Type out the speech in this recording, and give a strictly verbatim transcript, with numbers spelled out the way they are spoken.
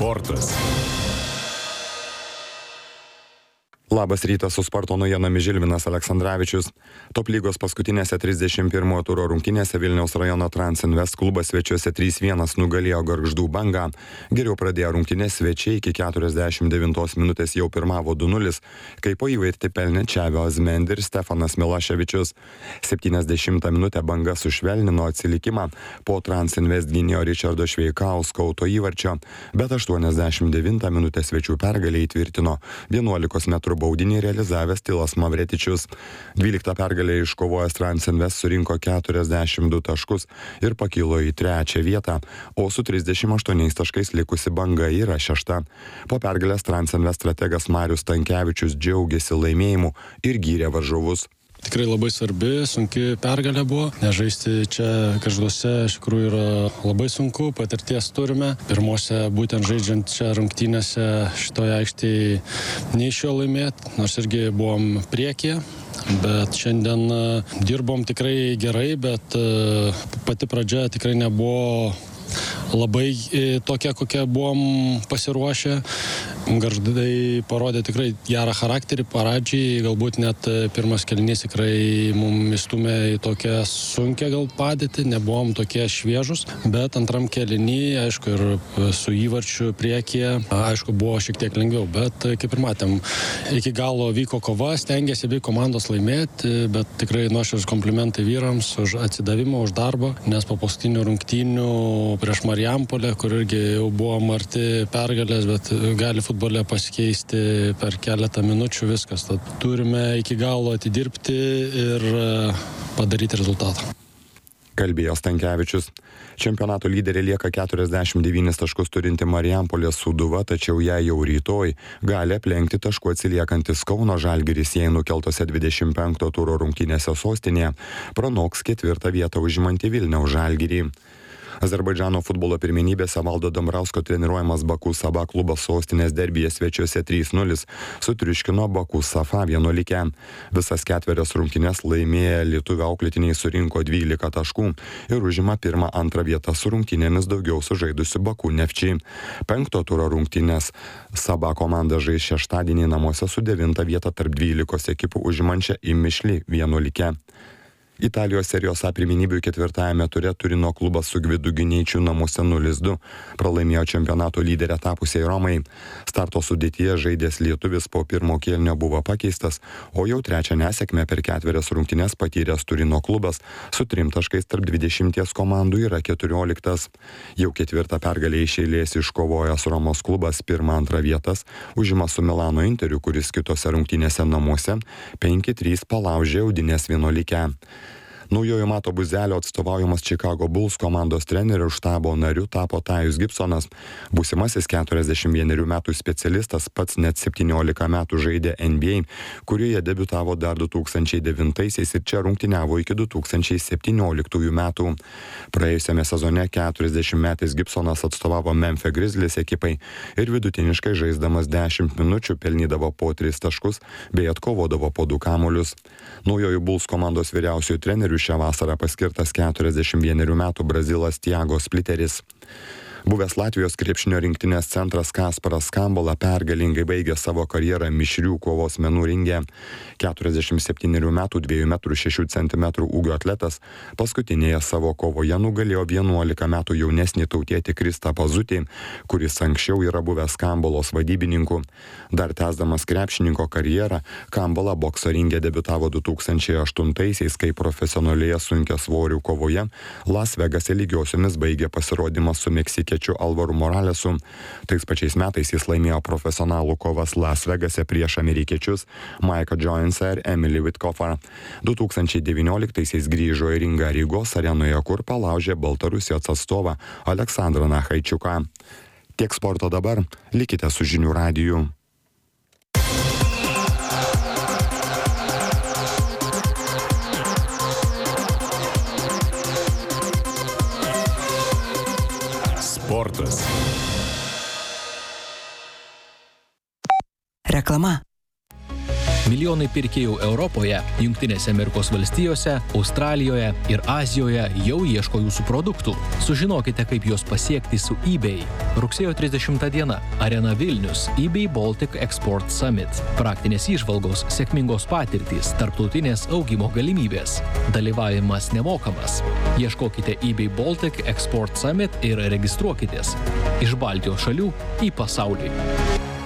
Sportas. Labas rytas, su sporto naujienomis Žilvinas Aleksandravičius. Top lygos paskutinėse trisdešimt pirmojo turo rungtynėse Vilniaus rajono Transinvest klubas svečiuose trys vienas nugalėjo Gargždų Bangą. Geriau pradėjo rungtynės svečiai, iki keturiasdešimt devintos minutės jau pirmavo du nulis, kai po įvartį pelnė Čevio Azmendi ir Stefanas Milaševičius. septyniasdešimtą minutę Banga sušvelnino atsilikimą po Transinvest gynėjo Ričardo Šveikausko auto įvarčio, bet aštuoniasdešimt devintą minutę svečių pergalę įtvirtino vienuolikos metrų baudinį realizavęs Tilas Mavretičius. dvyliktą pergalę iškovojęs Transinvest surinko keturiasdešimt du taškus ir pakilo į trečią vietą, o su trisdešimt aštuoniais taškais likusi Banga yra šešta. Po pergalės Transinvest strategas Marius Stankevičius džiaugėsi laimėjimu ir gyrė varžovus. Tikrai labai svarbi, sunki pergalė buvo. Nežaisti čia Gargžduose iš tikrųjų yra labai sunku, patirties turime. Pirmose būtent žaidžiant čia rungtynėse šitoje aikštėje neišėjo laimėti, nors irgi buvom priekyje. Bet šiandien dirbom tikrai gerai, bet pati pradžia tikrai nebuvo labai tokia, kokia buvom pasiruošę. Gargždai parodė tikrai gerą charakterį pradžiai, galbūt net pirmas kėlinys tikrai mums įstumė į tokią sunkią gal padėtį, nebuvom tokie šviežus, bet antram kėlinį, aišku, ir su įvarčiu priekyje, aišku, buvo šiek tiek lengviau, bet kaip ir matėm, iki galo vyko kova, stengiasi abi komandos laimėti, bet tikrai nuoširdūs komplimentai vyrams už atsidavimą, už darbą, nes po paskutinių rungtynių prieš Marijampolę, kur irgi jau buvom arti pergalės, bet gali futbole pasikeisti per keletą minučių viskas. Tad turime iki galo atidirbti ir padaryti rezultatą. Kalbėjo Stankevičius. Čempionato lyderė lieka keturiasdešimt devynis taškus turinti Marijampolės Sūduva, tačiau ją jau rytoj gali aplenkti taškų atsiliekantis Kauno Žalgiris, jei nukeltose dvidešimt penkto turo rungtynėse sostinėje pranoks ketvirtą vietą užimantį Vilniaus Žalgirį. Azerbaidžano futbolo pirmenybėse Valdo Dambrausko treniruojamas Baku Saba klubas sostinės derbyje svečiuose trys nulis sutriuškino Baku Safa vienuolikę. Visas ketverias rungtynes laimėję lietuvių auklėtiniai surinko dvylika taškų ir užima pirmą antrą vietą su rungtynėmis daugiau sužaidusių Baku Nefči. Penkto turo rungtynės Saba komanda žais šeštadienį namuose su devintą vietą tarp dvylikos ekipų užimančią Imišli vienuolikę. Italijos serijos A pirmenybių ketvirtajame ture Turino klubas su Gvidu Gineičiu namuose nulis du pralaimėjo čempionato lyderę tapusiai Romai. Starto sudėtyje žaidęs lietuvis po pirmo kėlinio buvo pakeistas, o jau trečią nesėkmę per ketverias rungtynes patyręs Turino klubas su trim taškais tarp dvidešimties komandų yra keturioliktas. Jau ketvirtą pergalę iš eilės iškovojęs Romos klubas pirmą antrą vietas užima su Milano Interiu, kuris kitose rungtynėse namuose penki trys palaužė Audinės vienuolikę. Naujojo Mato Buzelio atstovaujamas Chicago Bulls komandos trenerių štabo nariu tapo Tajus Gibsonas. Būsimasis keturiasdešimt vienerių metų specialistas pats net septyniolika metų žaidė N B A, kurioje debiutavo dar du tūkstančiai devintaisiais ir čia rungtyniavo iki du tūkstančiai septynioliktųjų metų. Praėjusiame sezone keturiasdešimtmetis Gibsonas atstovavo Memphis Grizzlies ekipai ir vidutiniškai žaisdamas dešimt minučių pelnydavo po tris taškus bei atkovodavo po du kamuolius. Naujojo Bulls komandos vyriausiųjų trenerių šią vasarą paskirtas keturiasdešimt vienerių metų Brazilas Tiago Spliteris. Buvęs Latvijos krepšinio rinktinės centras Kasparas Skambola pergalingai baigė savo karjerą mišrių kovos menų ringe. keturiasdešimt septynerių metų dviejų metrų šešių centimetrų ūgio atletas paskutinėje savo kovoje nugalėjo vienuolika metų jaunesnį tautietį Kristapą Zutį, kuris anksčiau yra buvęs Skambolos vadybininku. Dar tęsdamas krepšininko karjerą, Kambola bokso ringe debiutavo du tūkstančiai aštuntaisiais, kai profesionalioje sunkiasvorių kovoje Las Vegase lygiosiomis baigė pasirodymą su Meksikiečiu Alvaru Moralesu. Tais pačiais metais jis laimėjo profesionalų kovas Las Vegase prieš amerikiečius Mike'ą Jonesą ir Emily Witkofą. du tūkstančiai devynioliktaisiais grįžo į ringą Rygos arenoje, kur palaužė Baltarusijos atstovą Aleksandrą Nachaičiuką. Tiek sporto dabar, likite su Žinių radiju. Sportas. Reklama. Milijonai pirkėjų Europoje, Jungtinėse Amerikos valstijose, Australijoje ir Azijoje jau ieško jūsų produktų. Sužinokite, kaip juos pasiekti su eBay. Rugsėjo trisdešimta diena. Arena Vilnius. eBay Baltic Export Summit. Praktinės įžvalgos, sėkmingos patirtys, tarptautinės augimo galimybės. Dalyvavimas nemokamas. Ieškokite eBay Baltic Export Summit ir registruokitės. Iš Baltijos šalių į pasaulį.